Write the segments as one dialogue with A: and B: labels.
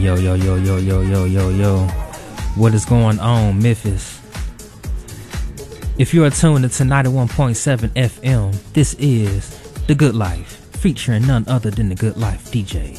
A: Yo, yo, yo, yo, yo, yo, yo, yo. What is going on, Memphis? If you are tuned to 91.7 FM, this is The Good Life, featuring none other than The Good Life DJs.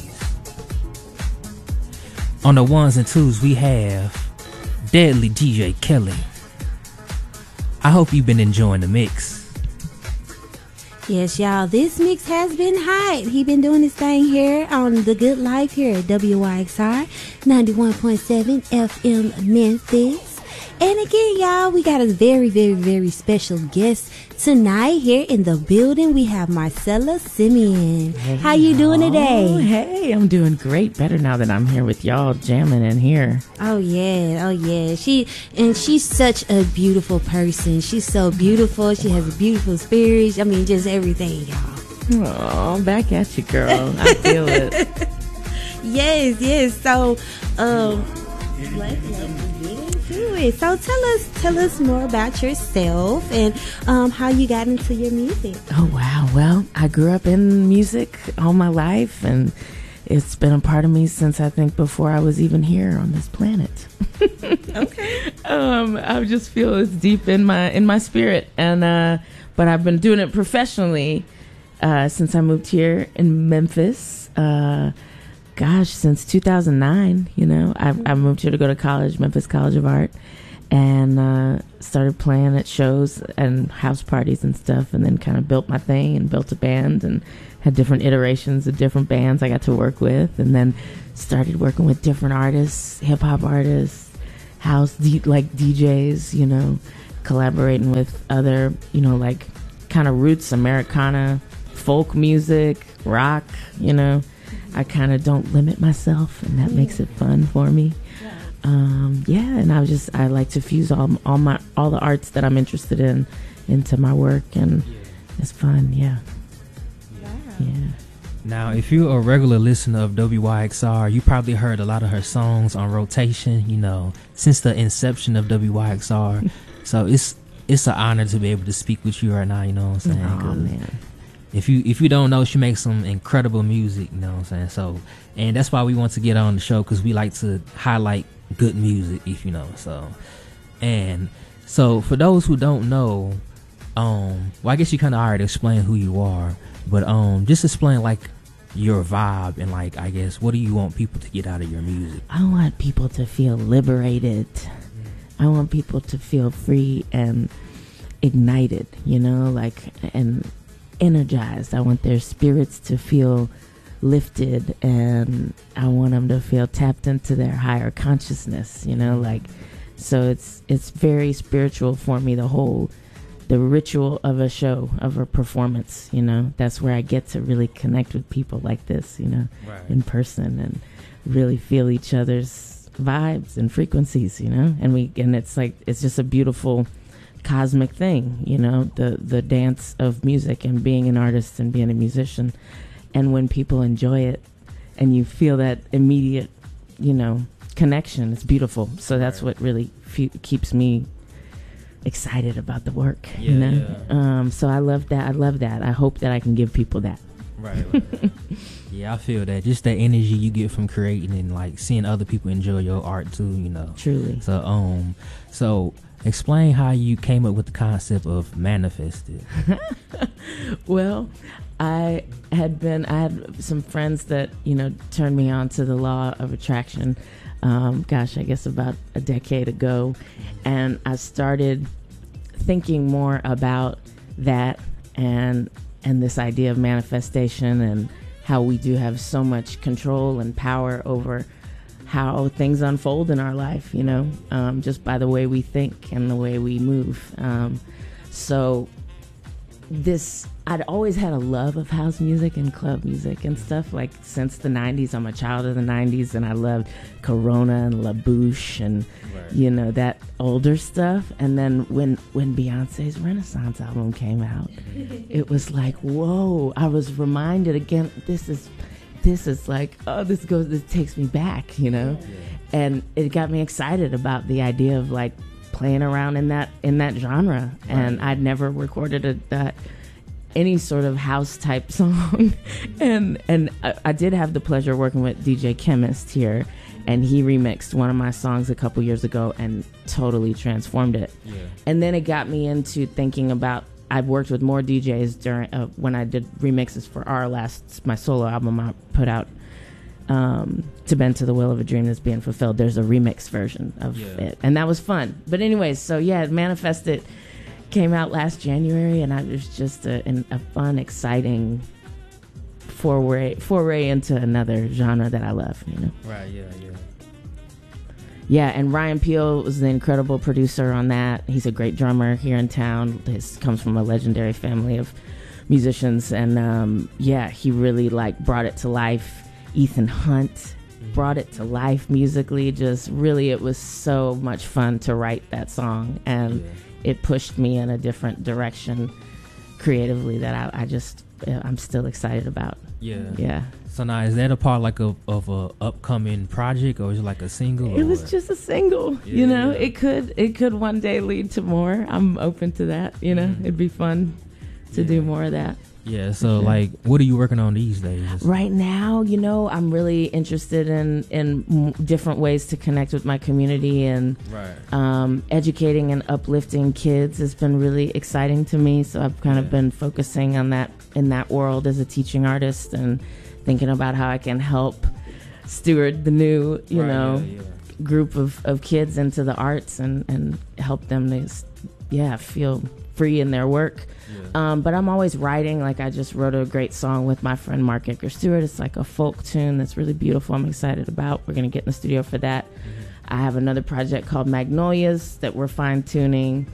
A: On the ones and twos, we have Deadly DJ Kelly. I hope you've been enjoying the mix.
B: Yes, y'all, this mix has been hype. He been doing his thing here on The Good Life here at WYXR 91.7 FM Memphis. And again, y'all, we got a very, very, very special guest tonight here in the building. We have Marcella Simeon.
C: Hey,
B: how you doing today?
C: Hey, I'm doing great. Better now that I'm here with y'all jamming in here.
B: Oh yeah. She's such a beautiful person. She's so beautiful. She has a beautiful spirit. I mean, just everything, y'all.
C: Oh, back at you, girl. I feel it.
B: Yes. So, let's get into it. So tell us more about yourself and how you got into your music.
C: Oh wow. Well, I grew up in music all my life, and it's been a part of me since I think before I was even here on this planet.
B: Okay.
C: I just feel it's deep in my spirit, and but I've been doing it professionally since I moved here in Memphis. Since 2009, I moved here to go to college, Memphis College of Art, and started playing at shows and house parties and stuff, and then kind of built my thing and built a band and had different iterations of different bands I got to work with, and then started working with different artists, hip-hop artists, DJs, collaborating with other, like kind of roots, Americana, folk music, rock, I kind of don't limit myself, and that makes it fun for me. And I like to fuse all the arts that I'm interested in into my work, and it's fun. Yeah.
A: Now, if you're a regular listener of WYXR, you probably heard a lot of her songs on rotation, since the inception of WYXR. So it's an honor to be able to speak with you right now, you know what I'm saying?
C: Oh, man.
A: If you don't know, she makes some incredible music, you know what I'm saying? So, and that's why we want to get on the show, because we like to highlight good music, if you know. So for those who don't know, I guess you kind of already explained who you are, but just explain like your vibe and like, I guess, what do you want people to get out of your music?
C: I want people to feel liberated. I want people to feel free and ignited, and energized. I want their spirits to feel lifted, and I want them to feel tapped into their higher consciousness, so it's very spiritual for me, the ritual of a show, of a performance, that's where I get to really connect with people like this,
A: Right.
C: in person, and really feel each other's vibes and frequencies, and it's just a beautiful cosmic thing, the dance of music and being an artist and being a musician. And when people enjoy it and you feel that immediate, connection, it's beautiful. So that's what really keeps me excited about the work, So I love that. I hope that I can give people that.
A: Right. Yeah, I feel that. Just that energy you get from creating and like seeing other people enjoy your art too,
C: Truly.
A: So explain how you came up with the concept of Manifested.
C: Well, I had some friends that, turned me on to the law of attraction, I guess about a decade ago. And I started thinking more about that and this idea of manifestation, and how we do have so much control and power over how things unfold in our life, just by the way we think and the way we move. So I'd always had a love of house music and club music and stuff, like since the 90s. I'm a child of the 90s, and I loved Corona and La Bouche and,
A: right.
C: That older stuff. And then when Beyonce's Renaissance album came out, it was like, whoa, I was reminded again, this is like, this takes me back,
A: Yeah.
C: And it got me excited about the idea of like playing around in that genre. Right. And I'd never recorded any sort of house type song. and I did have the pleasure of working with DJ Chemist here, and he remixed one of my songs a couple years ago and totally transformed it. Yeah. And then it got me into thinking about, I've worked with more DJs during when I did remixes for my solo album I put out, To Bend to the Will of a Dream That's Being Fulfilled. There's a remix version of it, and that was fun. But anyways, so yeah, Manifested came out last January, and it was just a fun, exciting foray into another genre that I love, you know.
A: Right, yeah.
C: Yeah, and Ryan Peel was the incredible producer on that. He's a great drummer here in town. He comes from a legendary family of musicians, and he really brought it to life. Ethan Hunt brought it to life musically. Just really, it was so much fun to write that song, and it pushed me in a different direction creatively that I'm still excited about. Yeah.
A: So now, is that a part of a upcoming project, or is it like a single?
C: It was just a single. You know, it could one day lead to more. I'm open to that. You know, it'd be fun to do more of that.
A: Yeah. So what are you working on these days?
C: Right now, you know, I'm really interested in different ways to connect with my community, and educating and uplifting kids has been really exciting to me. So I've kind of been focusing on that in that world as a teaching artist, and thinking about how I can help steward the new, group of kids into the arts, and help them to, feel free in their work. But I'm always writing. I just wrote a great song with my friend Mark Edgar Stewart. It's like a folk tune that's really beautiful. I'm excited about. We're going to get in the studio for that. I have another project called Magnolias that we're fine-tuning.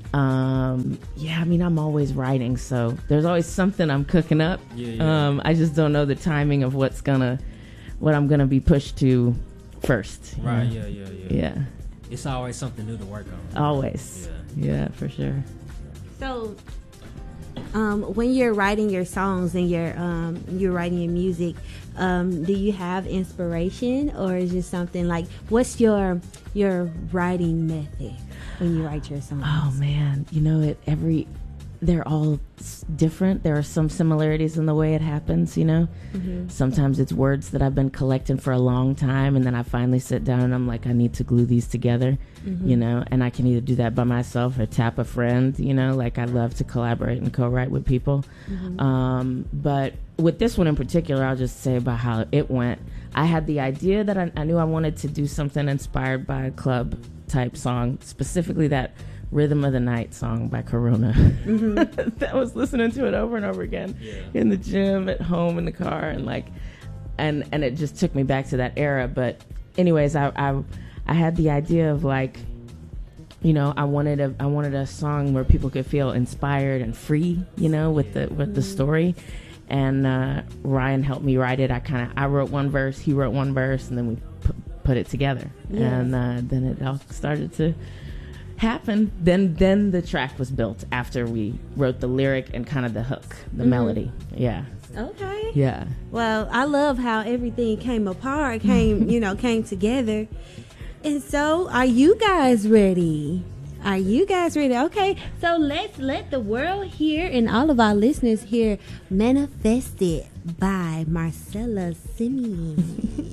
C: I'm always writing, so there's always something I'm cooking up. I just don't know the timing of what I'm gonna be pushed to first.
A: Right,
C: yeah.
A: It's always something new to work on.
C: Always. Yeah, for sure.
B: So, when you're writing your songs and you're writing your music, do you have inspiration, or is it something what's your writing method when you write your songs?
C: Oh man, you know, they're all different. There are some similarities in the way it happens, you know. Sometimes it's words that I've been collecting for a long time, and then I finally sit down and I'm like, I need to glue these together, you know, and I can either do that by myself or tap a friend, you know. I love to collaborate and co-write with people. But with this one in particular, I'll just say about how it went. I had the idea that I knew I wanted to do something inspired by a club type song, specifically that Rhythm of the Night song by Corona. I was listening to it over and over again in the gym, at home, in the car, and and it just took me back to that era. But anyways, I had the idea of I wanted a song where people could feel inspired and free, you know, with the story. And Ryan helped me write it. I wrote one verse, he wrote one verse, and then we put it together. And then it all started to happen. Then the track was built after we wrote the lyric and kind of the hook, the melody. Yeah.
B: Okay.
C: Yeah.
B: Well, I love how everything came together. And so, are you guys ready? Okay, so let's let the world hear, and all of our listeners hear, Manifested by Marcella Simi.